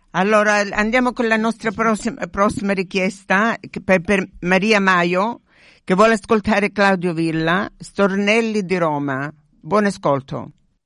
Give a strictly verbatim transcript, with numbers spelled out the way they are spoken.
Allora andiamo con la nostra prossima, prossima richiesta che per, per Maria Maio, che vuole ascoltare Claudio Villa, Stornelli di Roma. Buon ascolto.